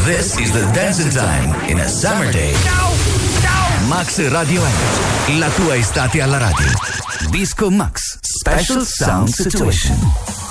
This is the dancing time in a summer day. Max Radio Energy, la tua estate alla radio. Disco Max Special Sound Situation.